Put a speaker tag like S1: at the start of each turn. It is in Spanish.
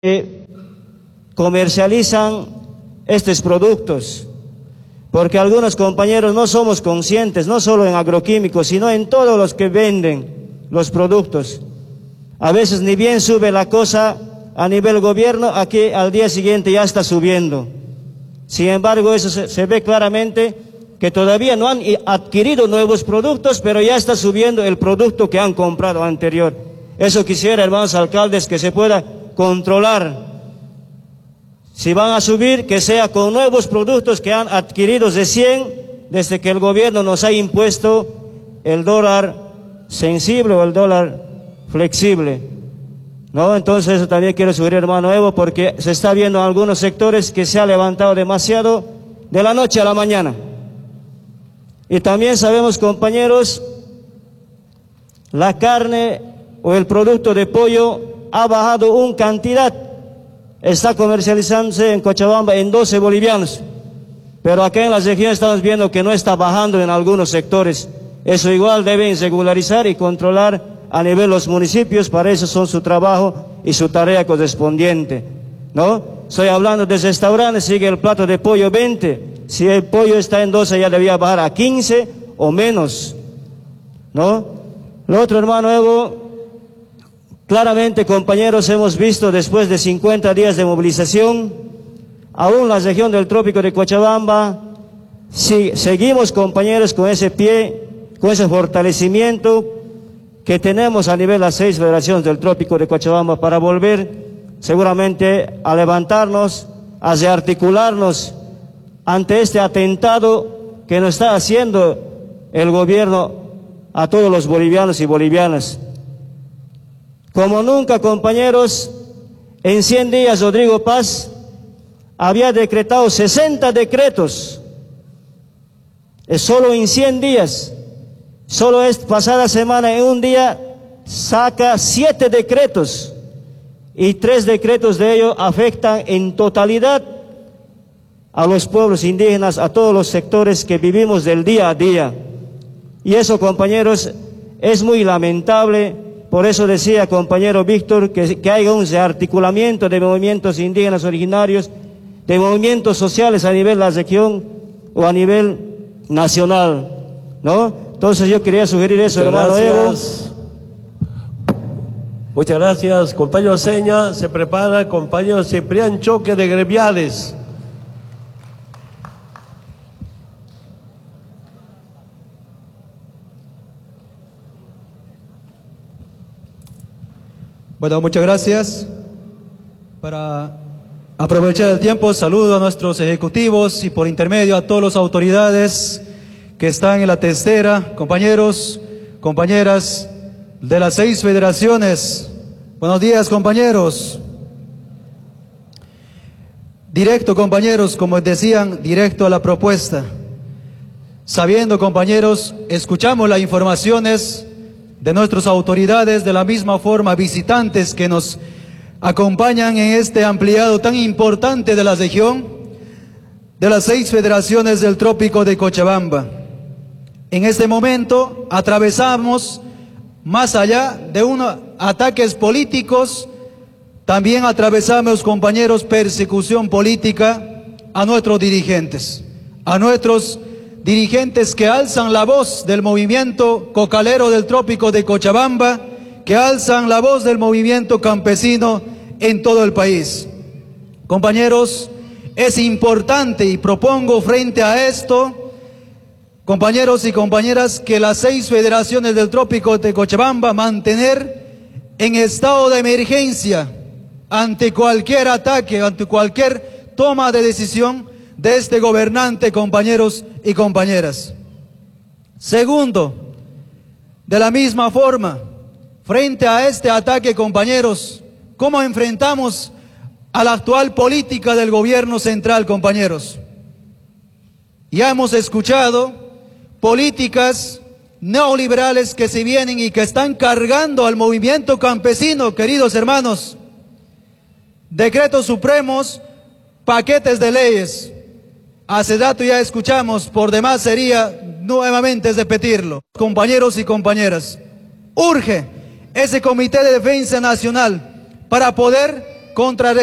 S1: comercializan estos productos, porque algunos compañeros no somos conscientes, no solo en agroquímicos, sino en todos los que venden los productos. A veces ni bien sube la cosa a nivel gobierno, aquí al día siguiente ya está subiendo. Sin embargo, eso se ve claramente que todavía no han adquirido nuevos productos, pero ya está subiendo el producto que han comprado anterior. Eso quisiera, hermanos alcaldes, que se pueda controlar. Si van a subir, que sea con nuevos productos que han adquirido recién, desde que el gobierno nos ha impuesto el dólar sensible o el dólar flexible, ¿no? Entonces eso también quiero sugerir, hermano Evo, porque se está viendo en algunos sectores que se ha levantado demasiado de la noche a la mañana. Y también sabemos, compañeros, la carne o el producto de pollo ha bajado una cantidad. Está comercializándose en Cochabamba en 12 bolivianos, pero acá en las regiones estamos viendo que no está bajando en algunos sectores. Eso igual deben regularizar y controlar a nivel de los municipios, para eso son su trabajo y su tarea correspondiente, ¿no? Estoy hablando de restaurantes, sigue el plato de pollo 20, si el pollo está en 12 ya debía bajar a 15 o menos, ¿no? Lo otro, hermano Evo, claramente, compañeros, hemos visto después de 50 días de movilización, aún la región del trópico de Cochabamba, seguimos, compañeros, con ese pie, con ese fortalecimiento que tenemos a nivel de las 6 federaciones del trópico de Cochabamba para volver seguramente a levantarnos, a rearticularnos ante este atentado que nos está haciendo el gobierno a todos los bolivianos y bolivianas. Como nunca, compañeros, en 100 días Rodrigo Paz había decretado 60 decretos, solo en 100 días. Solo esta pasada semana, en un día, saca 7 decretos, y 3 decretos de ellos afectan en totalidad a los pueblos indígenas, a todos los sectores que vivimos del día a día. Y eso, compañeros, es muy lamentable. Por eso decía, compañero Víctor, que haya un rearticulamiento de movimientos indígenas originarios, de movimientos sociales a nivel de la región o a nivel nacional, ¿no? Entonces yo quería sugerir eso, hermano Evo.
S2: Muchas gracias, compañero Seña. Se prepara compañero Ciprián Choque de Gremiales.
S3: Bueno, muchas gracias. Para aprovechar el tiempo, saludo a nuestros ejecutivos y por intermedio a todas las autoridades que están en la tercera, compañeros, compañeras de las 6 federaciones. Buenos días, compañeros. Directo, compañeros, como decían, directo a la propuesta. Sabiendo, compañeros, escuchamos las informaciones de nuestras autoridades, de la misma forma visitantes que nos acompañan en este ampliado tan importante de la región, de las 6 federaciones del trópico de Cochabamba. En este momento atravesamos, más allá de unos ataques políticos, también atravesamos, compañeros, persecución política a nuestros dirigentes que alzan la voz del movimiento cocalero del trópico de Cochabamba, que alzan la voz del movimiento campesino en todo el país. Compañeros, es importante y propongo frente a esto, compañeros y compañeras, que las 6 federaciones del trópico de Cochabamba mantener en estado de emergencia ante cualquier ataque, ante cualquier toma de decisión de este gobernante, compañeros y compañeras. Segundo, de la misma forma, frente a este ataque, compañeros, ¿cómo enfrentamos a la actual política del gobierno central, compañeros? Ya hemos escuchado políticas neoliberales que se vienen y que están cargando al movimiento campesino, queridos hermanos. Decretos supremos, paquetes de leyes. Hace rato ya escuchamos, por demás sería nuevamente repetirlo. Compañeros y compañeras, urge ese Comité de Defensa Nacional para poder contra